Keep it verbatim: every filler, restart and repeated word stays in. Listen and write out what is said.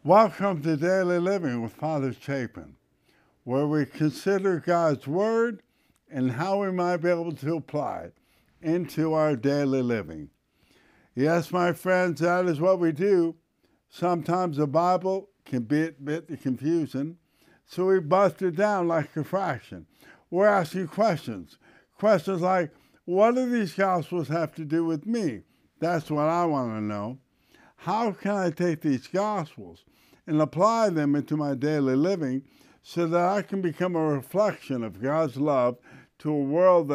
Welcome to Daily Living with Father Chapin, where we consider God's Word and how we might be able to apply it into our daily living. Yes, my friends, that is what we do. Sometimes the Bible can be a bit confusing, so we bust it down like a fraction. We're asking questions. Questions like, what do these Gospels have to do with me? That's what I want to know. How can I take these Gospels and apply them into my daily living so that I can become a reflection of God's love to a world that